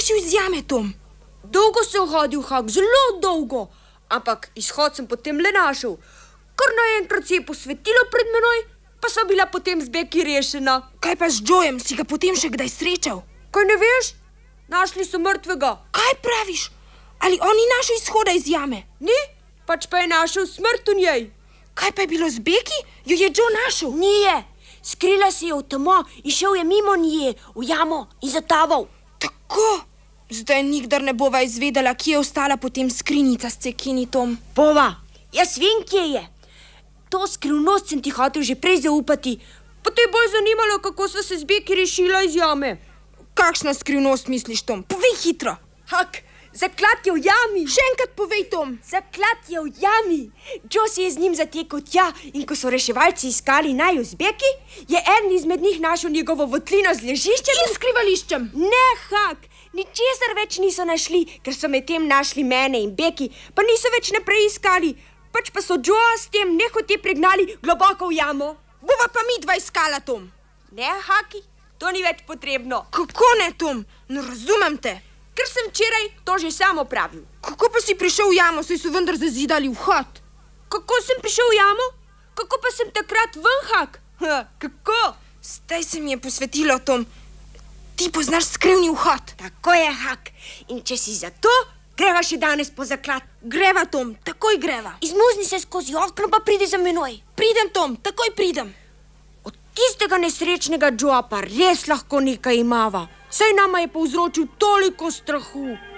rešil iz jame, Tom? Dolgo sem hodil, Hak, zelo dolgo. Ampak izhod sem potem le našel. Kar naenkrat se je posvetilo pred menoj, pa sva bila potem z Beki rešena. Kaj pa z Joejem? Si ga potem še kdaj srečal? Kaj ne veš? Našli so mrtvega. Kaj praviš? Ali on ni našel izhoda iz jame? Ni, pač pa je našel smrt v njej. Kaj pa je bilo z Beki? Jo je Joe našel? Nije. Skrila se je v temo in šel je mimo nje v jamo in zataval. Tako? Zdaj nikdar ne bova izvedela, kje je ostala potem skrinjica s cekini, Tom. Bova, jaz vem, kje je. To skrivnost sem ti hotel že prej zaupati. Pa te je bolj zanimalo, kako sva se z Beki rešila iz jame. Kakšna skrivnost misliš, Tom? Povej hitro. Hak, zaklad je v jami. Še enkrat povej, Tom. Zaklad je v jami. Joe se je z njim zatekel tja in ko so reševalci iskali naju z Beki, je eden izmed njih našel njegovo votlino z ležiščem in skrivališčem. Ne, Hak, ničesar več niso našli, ker so medtem našli mene in Beki, pa niso več naprej iskali, pač pa so Joea s tem nehote pregnali globoko v jamo. Bova pa mi dva iskala, Tom. Ne, Haki, to ni več potrebno. Kako ne, Tom? Ne razumem te. Ker sem včeraj to že sam opravil. Kako pa si prišel v jamo, saj so vendar zazidali vhod? Kako sem prišel v jamo? Kako pa sem takrat ven, Hak? Kako? Zdaj se mi je posvetilo, Tom. Ti poznaš skrivni vhod. Tako je, Hak. In če si za to, greva še danes po zaklad. Greva, Tom, takoj greva. Izmuzni se skozi okno, pa pridi za menoj. Pridem, Tom, takoj pridem. Od tistega nesrečnega Joea pa res lahko nekaj imava. Saj nama je povzročil toliko strahu.